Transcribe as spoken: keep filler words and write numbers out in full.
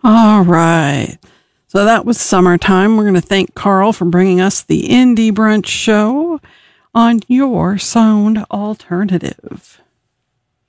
All right. So that was Summertime. We're going to thank Carl for bringing us the Indie Brunch Show on your Sound Alternative.